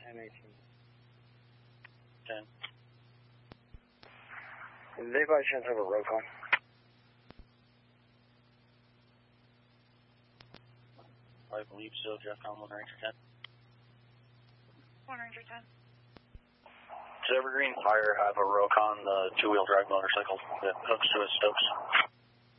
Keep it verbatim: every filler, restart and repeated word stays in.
ten eighteen. ten. They by chance have a road call? I believe so, Jeff Con one Ranger ten. one Ranger ten. Does Evergreen Fire have a Rokon, the two-wheel drive motorcycle that hooks to his Stokes?